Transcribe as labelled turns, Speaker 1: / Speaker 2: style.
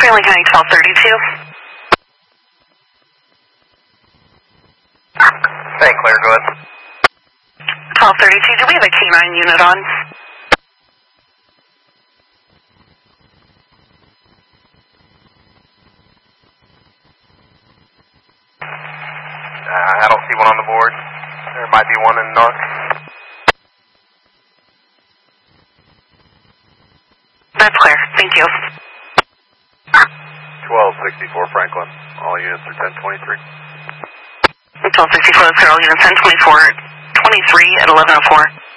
Speaker 1: Franklin County 1232.
Speaker 2: St. Clair, go ahead.
Speaker 1: 1232, do we have a K9 unit on?
Speaker 2: I don't see one on the board. There might be one in north.
Speaker 1: That's clear. Thank you.
Speaker 2: 1264 Franklin. All units are 1023.
Speaker 1: 1264, that's clear. All units 1024, 23 at 1104.